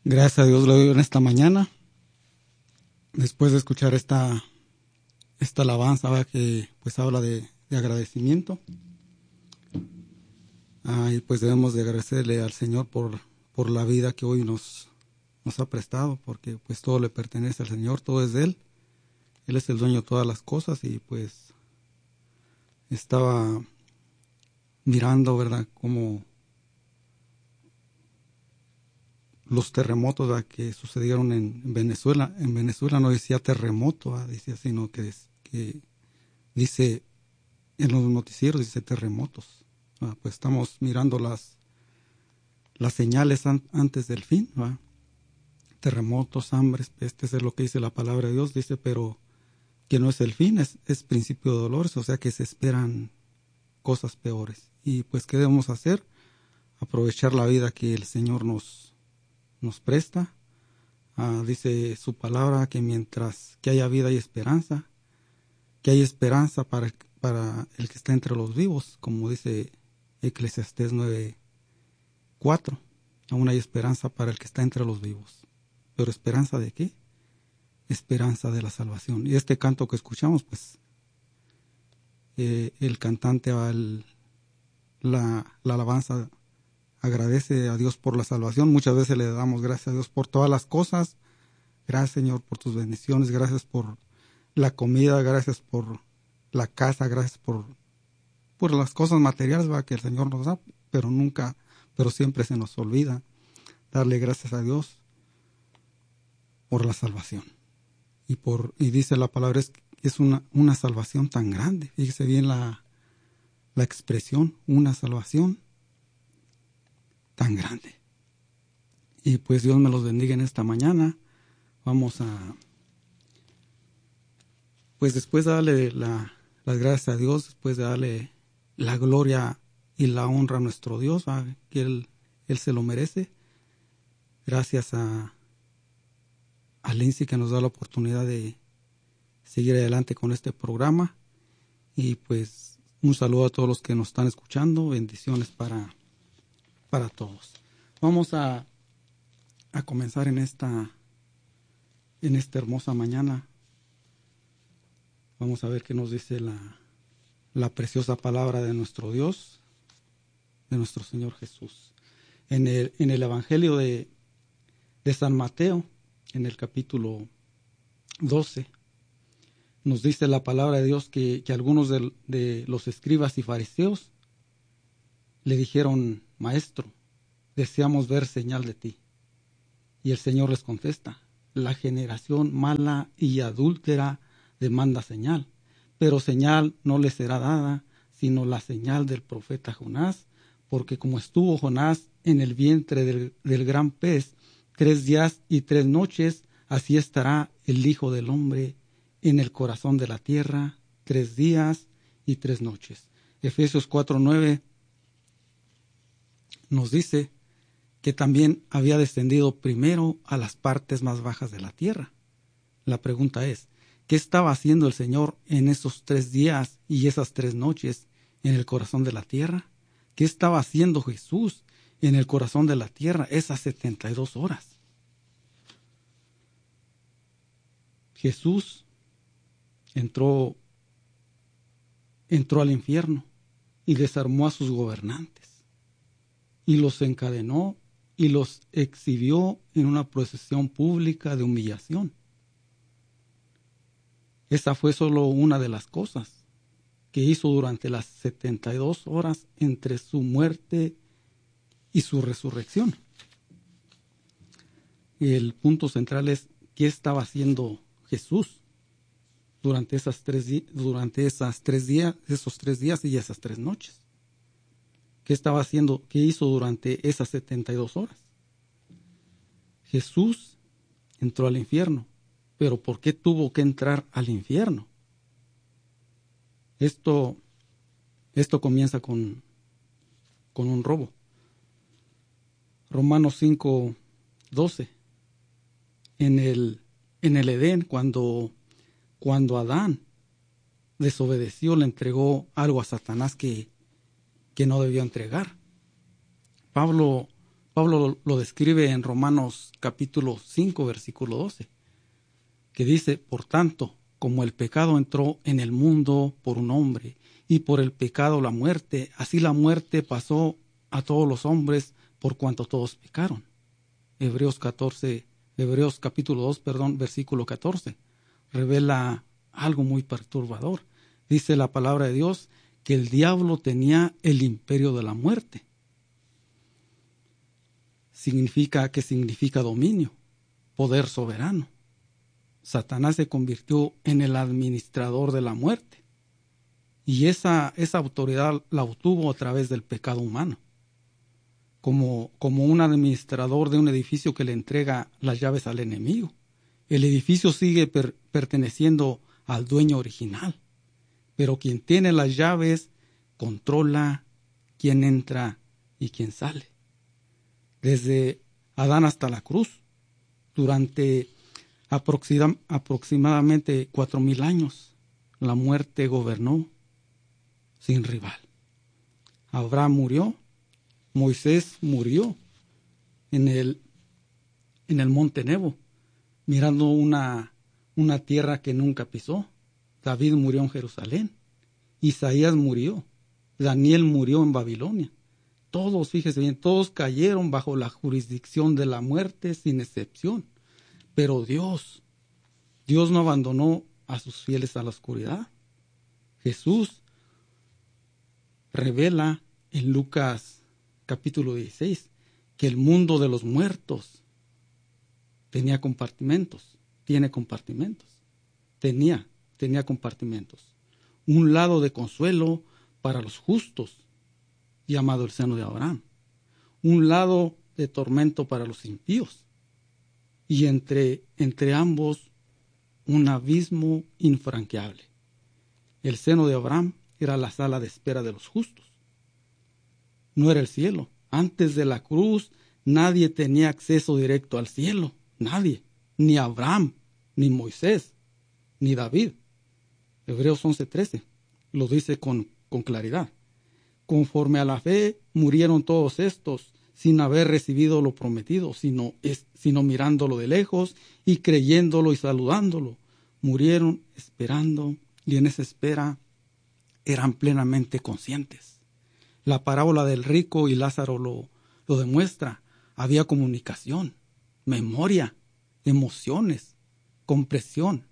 Gracias a Dios lo doy en esta mañana. Después de escuchar esta alabanza, ¿verdad? Que pues habla de agradecimiento. Y pues debemos de agradecerle al Señor por la vida que hoy nos ha prestado, porque pues todo le pertenece al Señor, todo es de Él. Él es el dueño de todas las cosas y pues estaba mirando, ¿verdad?, como los terremotos, ¿verdad?, que sucedieron en Venezuela. En Venezuela no decía terremoto, ¿verdad?, decía, sino que dice en los noticieros, dice terremotos. Pues estamos mirando las señales antes del fin, ¿verdad? Terremotos, hambres, pestes, es lo que dice la palabra de Dios. Dice, pero que no es el fin, es principio de dolores, o sea que se esperan cosas peores. Y pues, ¿qué debemos hacer? Aprovechar la vida que el Señor nos presta. Dice su palabra que mientras que haya vida hay esperanza, que hay esperanza para el que está entre los vivos, como dice Eclesiastés 9:4. Aún hay esperanza para el que está entre los vivos. ¿Pero esperanza de qué? Esperanza de la salvación. Y este canto que escuchamos, pues, el cantante, la alabanza, agradece a Dios por la salvación. Muchas veces le damos gracias a Dios por todas las cosas. Gracias, Señor, por tus bendiciones. Gracias por la comida. Gracias por la casa. Gracias por las cosas materiales, ¿va?, que el Señor nos da. Pero siempre se nos olvida darle gracias a Dios por la salvación. Y dice la palabra, es una salvación tan grande. Fíjese bien la expresión, una salvación tan grande. Y pues Dios me los bendiga en esta mañana. Vamos pues después de darle las gracias a Dios, después de darle la gloria y la honra a nuestro Dios, que Él se lo merece. Gracias a Lindsay, que nos da la oportunidad de seguir adelante con este programa. Y pues un saludo a todos los que nos están escuchando. Bendiciones para todos. Vamos a comenzar en esta hermosa mañana. Vamos a ver qué nos dice la preciosa palabra de nuestro Dios, de nuestro Señor Jesús. En el Evangelio de San Mateo, en el capítulo 12, nos dice la palabra de Dios que algunos de los escribas y fariseos le dijeron: Maestro, deseamos ver señal de ti. Y el Señor les contesta: la generación mala y adúltera demanda señal, pero señal no le será dada, sino la señal del profeta Jonás, porque como estuvo Jonás en el vientre del gran pez 3 días y 3 noches, así estará el Hijo del Hombre en el corazón de la tierra 3 días y 3 noches. Efesios 4:9 nos dice que también había descendido primero a las partes más bajas de la tierra. La pregunta es, ¿qué estaba haciendo el Señor en esos 3 días y esas 3 noches en el corazón de la tierra? ¿Qué estaba haciendo Jesús en el corazón de la tierra esas 72 horas? Jesús entró al infierno y desarmó a sus gobernantes y los encadenó y los exhibió en una procesión pública de humillación. Esa fue solo una de las cosas que hizo durante las 72 horas entre su muerte y su resurrección. El punto central es qué estaba haciendo Jesús durante esos 3 días y esas 3 noches. ¿Qué estaba haciendo? ¿Qué hizo durante esas 72 horas? Jesús entró al infierno. ¿Pero por qué tuvo que entrar al infierno? Esto comienza con un robo. Romanos 5:12. En el Edén, cuando Adán desobedeció, le entregó algo a Satanás que no debió entregar. Pablo Pablo lo describe en Romanos capítulo 5, versículo 12, que dice: por tanto, como el pecado entró en el mundo por un hombre, y por el pecado la muerte, así la muerte pasó a todos los hombres por cuanto todos pecaron. Hebreos capítulo 2, versículo 14, revela algo muy perturbador. Dice la palabra de Dios que el diablo tenía el imperio de la muerte. Significa dominio, poder soberano. Satanás se convirtió en el administrador de la muerte. Y esa autoridad la obtuvo a través del pecado humano. Como un administrador de un edificio que le entrega las llaves al enemigo. El edificio sigue perteneciendo al dueño original. Pero quien tiene las llaves controla quién entra y quién sale. Desde Adán hasta la cruz, durante aproximadamente 4,000 años, la muerte gobernó sin rival. Abraham murió, Moisés murió en el monte Nebo, mirando una tierra que nunca pisó. David murió en Jerusalén, Isaías murió, Daniel murió en Babilonia. Todos, fíjese bien, todos cayeron bajo la jurisdicción de la muerte sin excepción. Pero Dios no abandonó a sus fieles a la oscuridad. Jesús revela en Lucas capítulo 16 que el mundo de los muertos tenía compartimentos. Un lado de consuelo para los justos, llamado el seno de Abraham. Un lado de tormento para los impíos. Y entre ambos, un abismo infranqueable. El seno de Abraham era la sala de espera de los justos. No era el cielo. Antes de la cruz, nadie tenía acceso directo al cielo. Nadie. Ni Abraham, ni Moisés, ni David. Hebreos 11:13 lo dice con claridad. Conforme a la fe, murieron todos estos, sin haber recibido lo prometido, sino mirándolo de lejos y creyéndolo y saludándolo. Murieron esperando, y en esa espera eran plenamente conscientes. La parábola del rico y Lázaro lo demuestra. Había comunicación, memoria, emociones, comprensión.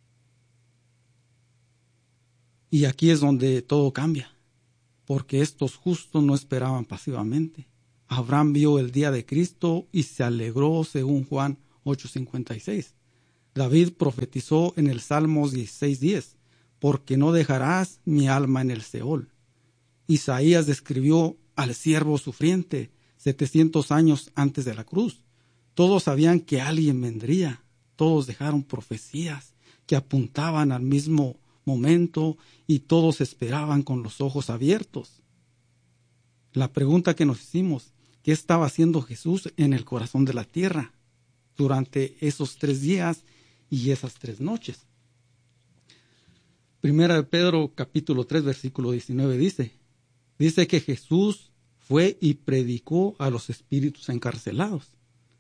Y aquí es donde todo cambia, porque estos justos no esperaban pasivamente. Abraham vio el día de Cristo y se alegró, según Juan 8:56. David profetizó en el Salmos 16:10, porque no dejarás mi alma en el Seol. Isaías describió al siervo sufriente 700 años antes de la cruz. Todos sabían que alguien vendría. Todos dejaron profecías que apuntaban al mismo momento y todos esperaban con los ojos abiertos. La pregunta que nos hicimos: ¿qué estaba haciendo Jesús en el corazón de la tierra durante esos 3 días y esas 3 noches? Primera de Pedro capítulo 3 versículo 19 dice que Jesús fue y predicó a los espíritus encarcelados.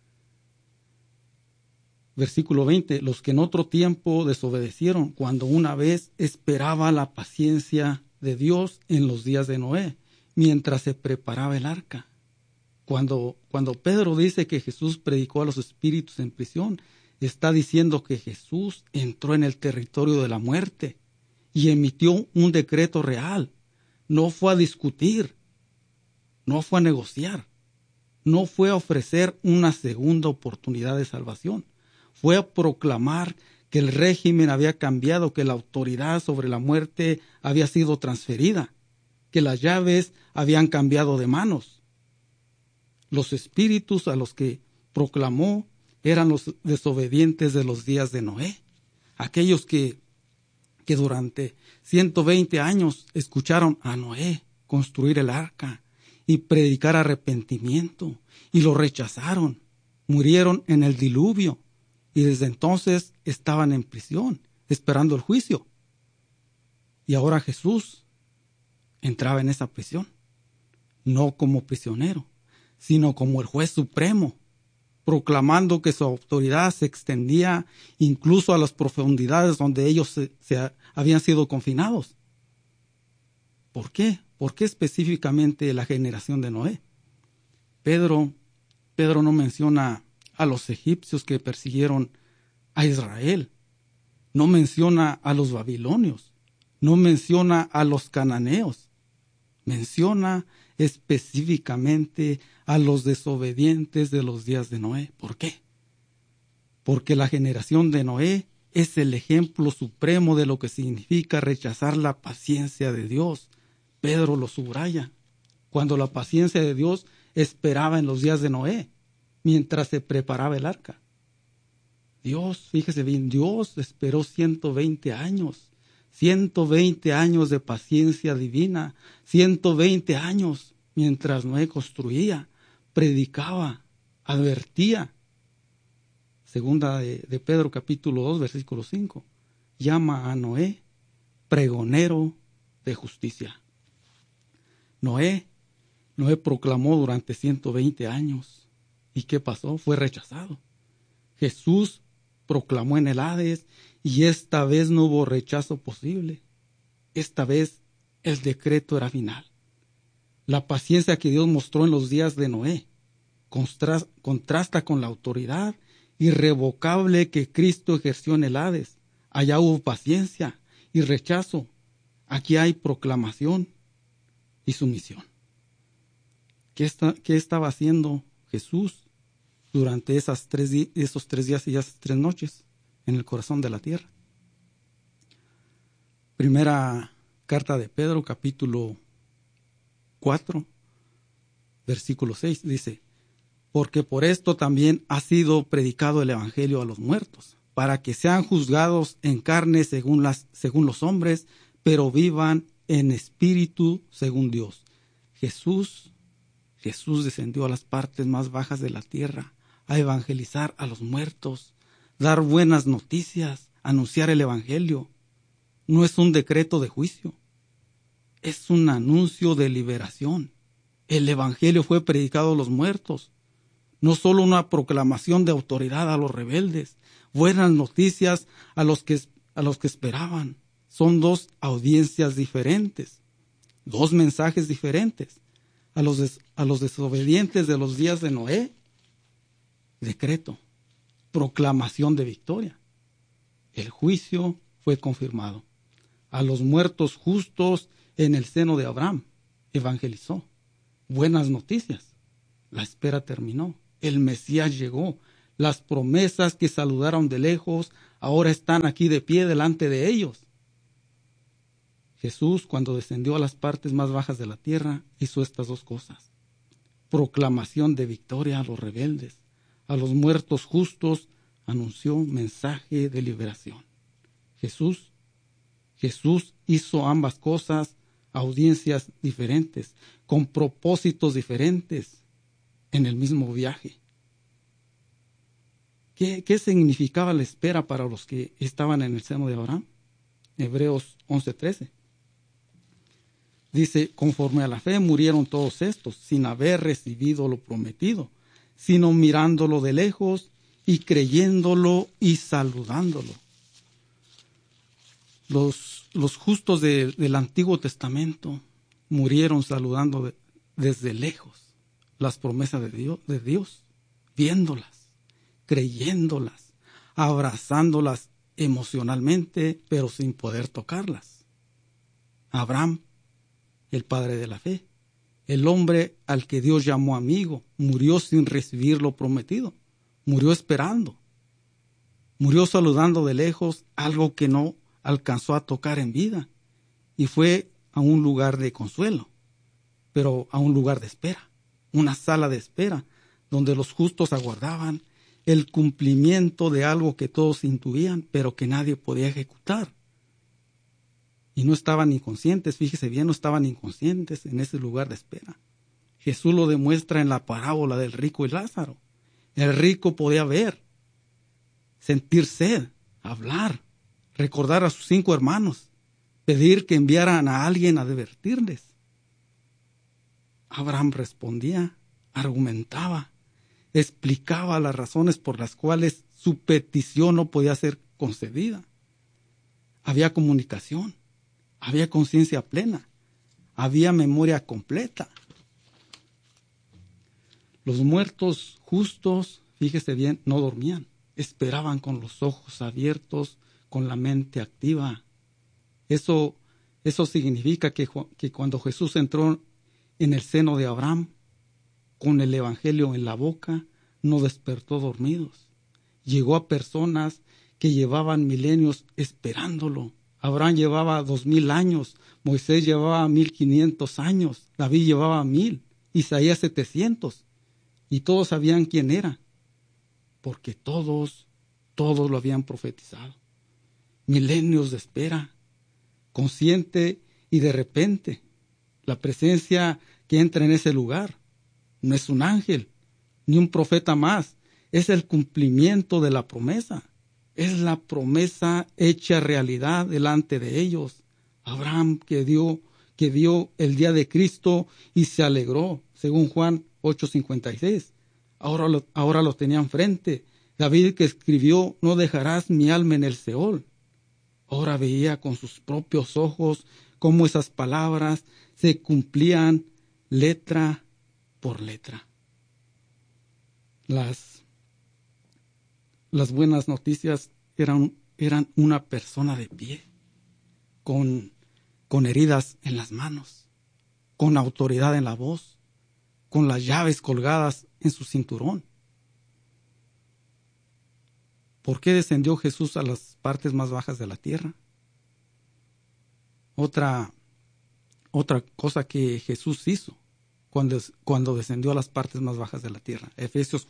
Versículo 20, los que en otro tiempo desobedecieron, cuando una vez esperaba la paciencia de Dios en los días de Noé, mientras se preparaba el arca. Cuando Pedro dice que Jesús predicó a los espíritus en prisión, está diciendo que Jesús entró en el territorio de la muerte y emitió un decreto real. No fue a discutir, no fue a negociar, no fue a ofrecer una segunda oportunidad de salvación. Fue a proclamar que el régimen había cambiado, que la autoridad sobre la muerte había sido transferida, que las llaves habían cambiado de manos. Los espíritus a los que proclamó eran los desobedientes de los días de Noé, aquellos que durante 120 años escucharon a Noé construir el arca y predicar arrepentimiento, y lo rechazaron, murieron en el diluvio. Y desde entonces estaban en prisión, esperando el juicio. Y ahora Jesús entraba en esa prisión, no como prisionero, sino como el juez supremo, proclamando que su autoridad se extendía incluso a las profundidades donde ellos habían sido confinados. ¿Por qué? ¿Por qué específicamente la generación de Noé? Pedro no menciona a los egipcios que persiguieron a Israel, no menciona a los babilonios, no menciona a los cananeos, menciona específicamente a los desobedientes de los días de Noé. ¿Por qué? Porque la generación de Noé es el ejemplo supremo de lo que significa rechazar la paciencia de Dios. Pedro lo subraya. Cuando la paciencia de Dios esperaba en los días de Noé, mientras se preparaba el arca. Dios, fíjese bien, Dios esperó 120 años. 120 años de paciencia divina, 120 años mientras Noé construía, predicaba, advertía. Segunda de Pedro capítulo 2, versículo 5, llama a Noé pregonero de justicia. Noé proclamó durante 120 años. ¿Y qué pasó? Fue rechazado. Jesús proclamó en el Hades y esta vez no hubo rechazo posible. Esta vez el decreto era final. La paciencia que Dios mostró en los días de Noé contrasta con la autoridad irrevocable que Cristo ejerció en el Hades. Allá hubo paciencia y rechazo. Aquí hay proclamación y sumisión. ¿Qué estaba haciendo Jesús durante esos 3 días y esas 3 noches en el corazón de la tierra? Primera carta de Pedro, capítulo 4, versículo 6, dice: porque por esto también ha sido predicado el evangelio a los muertos, para que sean juzgados en carne según los hombres, pero vivan en espíritu según Dios. Jesús descendió a las partes más bajas de la tierra a evangelizar a los muertos, dar buenas noticias, anunciar el evangelio. No es un decreto de juicio, es un anuncio de liberación. El evangelio fue predicado a los muertos, no solo una proclamación de autoridad a los rebeldes, buenas noticias a los que esperaban. Son 2 audiencias diferentes, 2 mensajes diferentes. A los desobedientes de los días de Noé, decreto, proclamación de victoria. El juicio fue confirmado. A los muertos justos en el seno de Abraham, evangelizó. Buenas noticias. La espera terminó. El Mesías llegó. Las promesas que saludaron de lejos ahora están aquí de pie delante de ellos. Jesús, cuando descendió a las partes más bajas de la tierra, hizo estas 2 cosas. Proclamación de victoria a los rebeldes. A los muertos justos anunció mensaje de liberación. Jesús hizo ambas cosas, audiencias diferentes, con propósitos diferentes en el mismo viaje. ¿Qué significaba la espera para los que estaban en el seno de Abraham? Hebreos 11:13. Dice: conforme a la fe murieron todos estos, sin haber recibido lo prometido, sino mirándolo de lejos y creyéndolo y saludándolo. Los justos del Antiguo Testamento murieron saludando desde lejos las promesas de Dios, viéndolas, creyéndolas, abrazándolas emocionalmente, pero sin poder tocarlas. Abraham, el padre de la fe, el hombre al que Dios llamó amigo, murió sin recibir lo prometido, murió esperando, murió saludando de lejos algo que no alcanzó a tocar en vida, y fue a un lugar de consuelo, pero a un lugar de espera, una sala de espera, donde los justos aguardaban el cumplimiento de algo que todos intuían, pero que nadie podía ejecutar. Y no estaban inconscientes, fíjese bien, no estaban inconscientes en ese lugar de espera. Jesús lo demuestra en la parábola del rico y Lázaro. El rico podía ver, sentir sed, hablar, recordar a sus 5 hermanos, pedir que enviaran a alguien a advertirles. Abraham respondía argumentaba, explicaba las razones por las cuales su petición no podía ser concedida. Había comunicación, había conciencia plena, había memoria completa. Los muertos justos, fíjese bien, no dormían, esperaban con los ojos abiertos, con la mente activa. Eso significa que cuando Jesús entró en el seno de Abraham, con el evangelio en la boca, no despertó dormidos. Llegó a personas que llevaban milenios esperándolo. Abraham llevaba 2000 años, Moisés llevaba 1500 años, David llevaba 1000, Isaías 700, y todos sabían quién era, porque todos lo habían profetizado. Milenios de espera, consciente, y de repente la presencia que entra en ese lugar no es un ángel, ni un profeta más, es el cumplimiento de la promesa. Es la promesa hecha realidad delante de ellos. Abraham que vio el día de Cristo y se alegró, según Juan 8:56. Ahora lo tenían frente. David que escribió, no dejarás mi alma en el Seol. Ahora veía con sus propios ojos cómo esas palabras se cumplían letra por letra. Las buenas noticias eran una persona de pie, con heridas en las manos, con autoridad en la voz, con las llaves colgadas en su cinturón. ¿Por qué descendió Jesús a las partes más bajas de la tierra? Otra cosa que Jesús hizo cuando descendió a las partes más bajas de la tierra. Efesios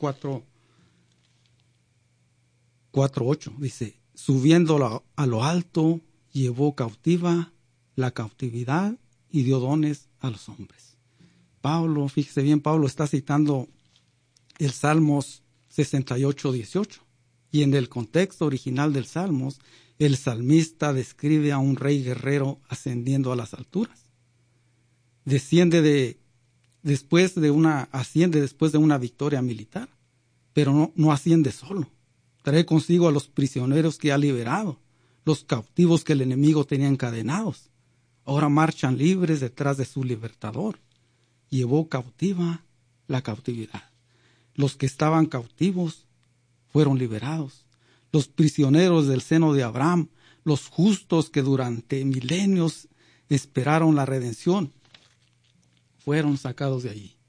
4:8 dice, subiendo a lo alto, llevó cautiva la cautividad y dio dones a los hombres. Pablo, fíjese bien, Pablo está citando el Salmos 68:18. Y en el contexto original del Salmos, el salmista describe a un rey guerrero ascendiendo a las alturas. Asciende después de una victoria militar, pero no asciende solo. Trae consigo a los prisioneros que ha liberado, los cautivos que el enemigo tenía encadenados. Ahora marchan libres detrás de su libertador. Llevó cautiva la cautividad. Los que estaban cautivos fueron liberados. Los prisioneros del seno de Abraham, los justos que durante milenios esperaron la redención, fueron sacados de allí.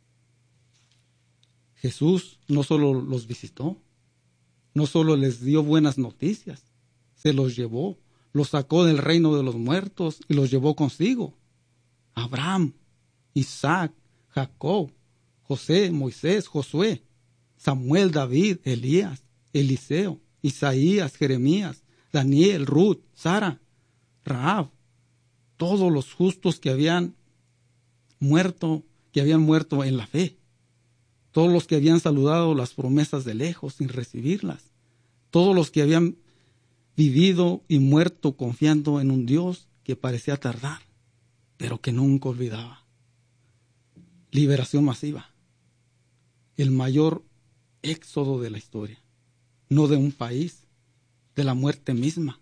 Jesús no solo los visitó, no solo les dio buenas noticias, se los llevó, los sacó del reino de los muertos y los llevó consigo. Abraham, Isaac, Jacob, José, Moisés, Josué, Samuel, David, Elías, Eliseo, Isaías, Jeremías, Daniel, Ruth, Sara, Rahab, todos los justos que habían muerto en la fe, todos los que habían saludado las promesas de lejos sin recibirlas, todos los que habían vivido y muerto confiando en un Dios que parecía tardar, pero que nunca olvidaba. Liberación masiva, el mayor éxodo de la historia, no de un país, de la muerte misma.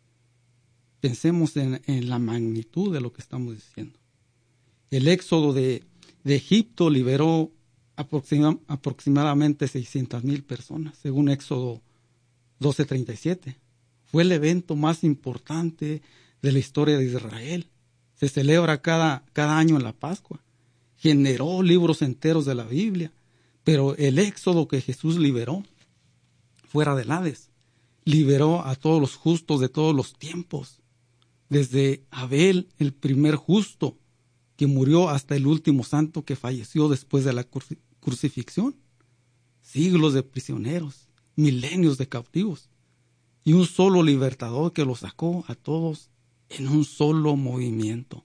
Pensemos en la magnitud de lo que estamos diciendo. El éxodo de Egipto liberó aproximadamente 600,000 personas, según Éxodo 12:37. Fue el evento más importante de la historia de Israel. Se celebra cada año en la Pascua. Generó libros enteros de la Biblia. Pero el éxodo que Jesús liberó, fuera del Hades, liberó a todos los justos de todos los tiempos. Desde Abel, el primer justo, que murió, hasta el último santo que falleció después de la crucifixión. Siglos de prisioneros, milenios de cautivos, y un solo libertador que los sacó a todos en un solo movimiento.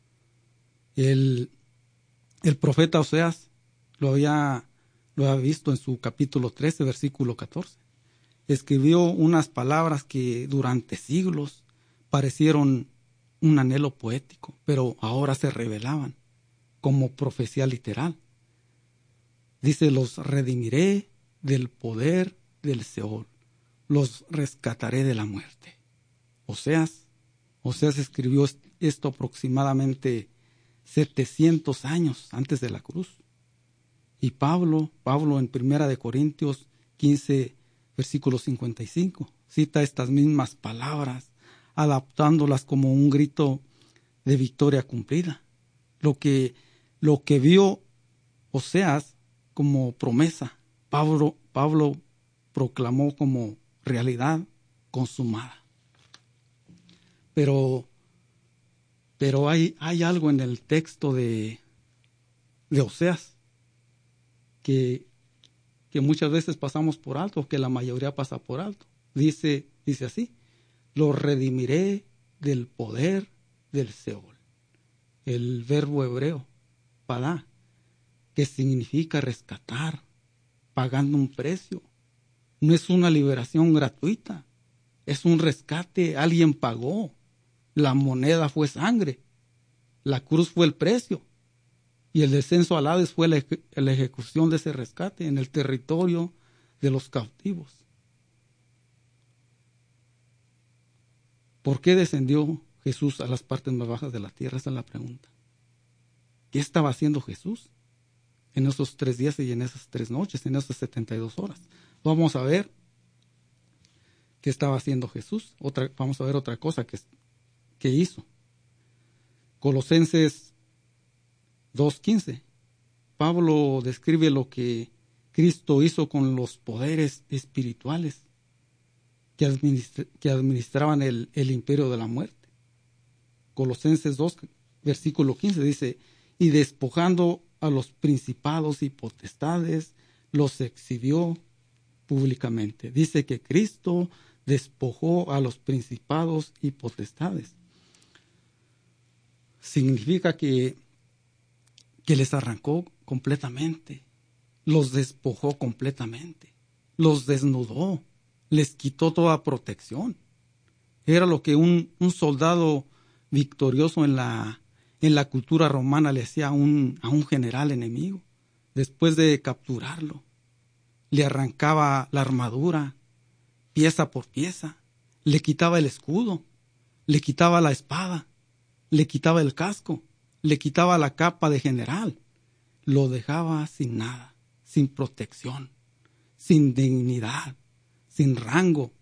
El profeta Oseas lo había visto en su capítulo 13, versículo 14. Escribió unas palabras que durante siglos parecieron un anhelo poético, pero ahora se revelaban como profecía literal. Dice, los redimiré del poder del Seol, los rescataré de la muerte. Oseas escribió esto aproximadamente 700 años antes de la cruz. Y Pablo en 1 Corintios 15, versículo 55, cita estas mismas palabras, adaptándolas como un grito de victoria cumplida. Lo que vio Oseas como promesa, Pablo proclamó como realidad consumada. Pero hay algo en el texto de Oseas que muchas veces pasamos por alto, que la mayoría pasa por alto. Dice así, lo redimiré del poder del Seol. El verbo hebreo, padá, que significa rescatar, pagando un precio. No es una liberación gratuita, es un rescate, alguien pagó. La moneda fue sangre, la cruz fue el precio, y el descenso al Hades fue la ejecución de ese rescate en el territorio de los cautivos. ¿Por qué descendió Jesús a las partes más bajas de la tierra? Esa es la pregunta. ¿Qué estaba haciendo Jesús en esos 3 días y en esas 3 noches, en esas 72 horas? Vamos a ver qué estaba haciendo Jesús. Vamos a ver otra cosa que hizo. Colosenses 2:15. Pablo describe lo que Cristo hizo con los poderes espirituales que administraban el imperio de la muerte. Colosenses 2, versículo 15 dice, y despojando a los principados y potestades, los exhibió públicamente. Dice que Cristo despojó a los principados y potestades. Significa que les arrancó completamente, los despojó completamente, los desnudó, les quitó toda protección. Era lo que un soldado victorioso en la cultura romana le hacía a un general enemigo. Después de capturarlo, le arrancaba la armadura, pieza por pieza, le quitaba el escudo, le quitaba la espada, le quitaba el casco, le quitaba la capa de general, lo dejaba sin nada, sin protección, sin dignidad, sin rango.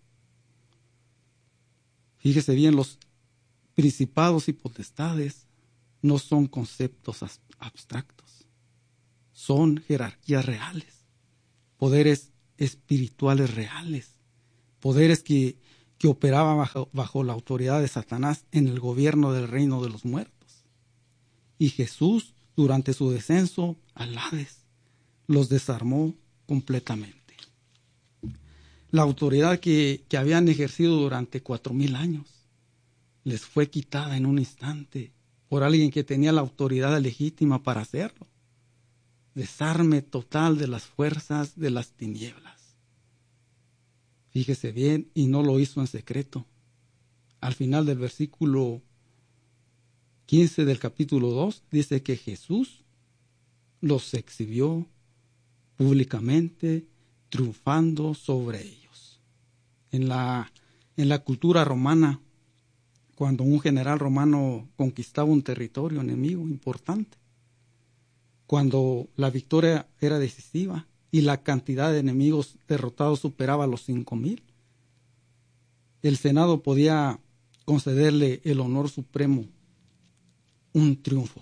Fíjese bien, los principados y potestades no son conceptos abstractos, son jerarquías reales, poderes espirituales reales, poderes que operaban bajo la autoridad de Satanás en el gobierno del reino de los muertos. Y Jesús, durante su descenso al Hades, los desarmó completamente. La autoridad que habían ejercido durante 4,000 años les fue quitada en un instante por alguien que tenía la autoridad legítima para hacerlo. Desarme total de las fuerzas de las tinieblas. Fíjese bien, y no lo hizo en secreto. Al final del versículo 15 del capítulo 2 dice que Jesús los exhibió públicamente, triunfando sobre ellos. En la cultura romana, cuando un general romano conquistaba un territorio enemigo importante, cuando la victoria era decisiva y la cantidad de enemigos derrotados superaba los 5,000, el Senado podía concederle el honor supremo, un triunfo.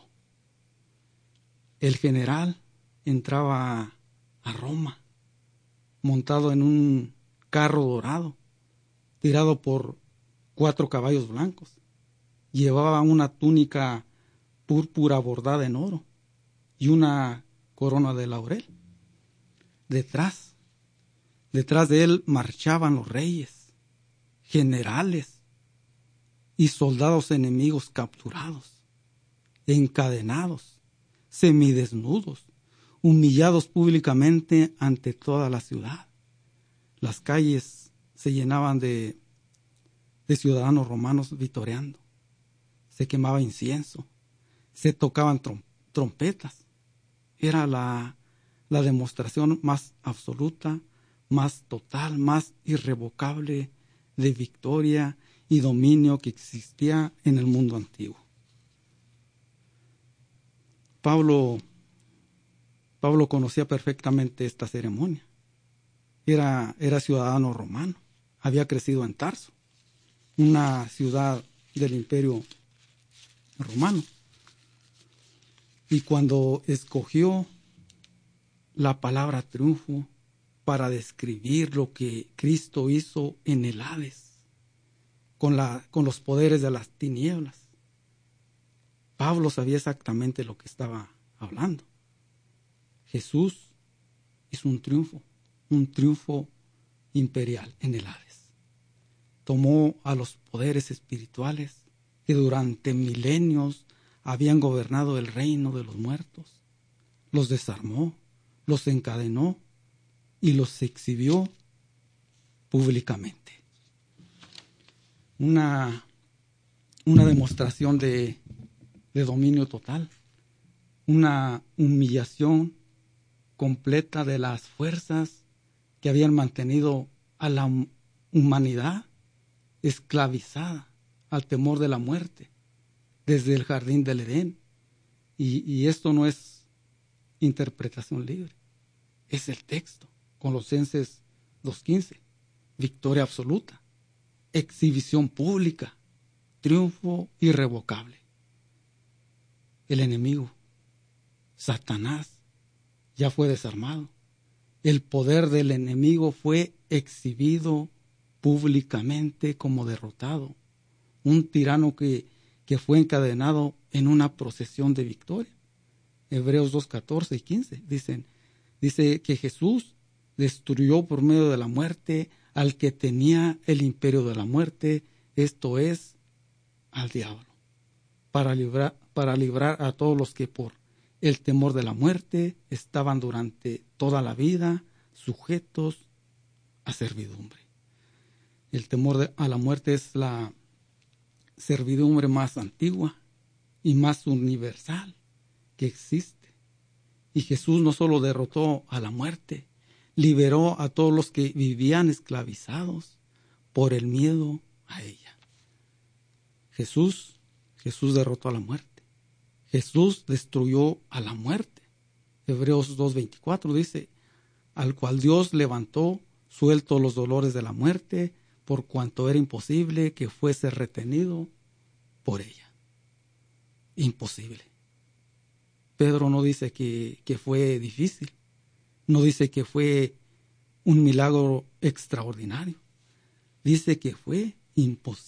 El general entraba a Roma montado en un carro dorado, tirado por 4 caballos blancos. Llevaba una túnica púrpura bordada en oro y una corona de laurel. Detrás de él marchaban los reyes, generales y soldados enemigos capturados, encadenados, semidesnudos, humillados públicamente ante toda la ciudad. Las calles se llenaban de ciudadanos romanos vitoreando. Se quemaba incienso, se tocaban trompetas. Era la la demostración más absoluta, más total, más irrevocable de victoria y dominio que existía en el mundo antiguo. Pablo conocía perfectamente esta ceremonia. Era ciudadano romano, había crecido en Tarso, una ciudad del Imperio Romano. Y cuando escogió la palabra triunfo para describir lo que Cristo hizo en el Hades, con los poderes de las tinieblas, Pablo sabía exactamente lo que estaba hablando. Jesús hizo un triunfo imperial en el Hades. Tomó a los poderes espirituales que durante milenios habían gobernado el reino de los muertos, los desarmó, los encadenó y los exhibió públicamente. Una demostración de dominio total, una humillación completa de las fuerzas que habían mantenido a la humanidad esclavizada al temor de la muerte desde el jardín del Edén. Y esto no es interpretación libre, es el texto. Colosenses 2:15, victoria absoluta, exhibición pública, triunfo irrevocable. El enemigo, Satanás, ya fue desarmado. El poder del enemigo fue exhibido públicamente como derrotado. Un tirano que fue encadenado en una procesión de victoria. Hebreos 2:14 y 15 dice que Jesús destruyó por medio de la muerte al que tenía el imperio de la muerte, esto es, al diablo, para librar a todos los que por el temor de la muerte estaban durante toda la vida sujetos a servidumbre. El temor a la muerte es la servidumbre más antigua y más universal que existe. Y Jesús no solo derrotó a la muerte, liberó a todos los que vivían esclavizados por el miedo a ella. Jesús derrotó a la muerte. Jesús destruyó a la muerte. Hebreos 2:24 dice, al cual Dios levantó, suelto los dolores de la muerte, por cuanto era imposible que fuese retenido por ella. Imposible. Pedro no dice que fue difícil, no dice que fue un milagro extraordinario, dice que fue imposible.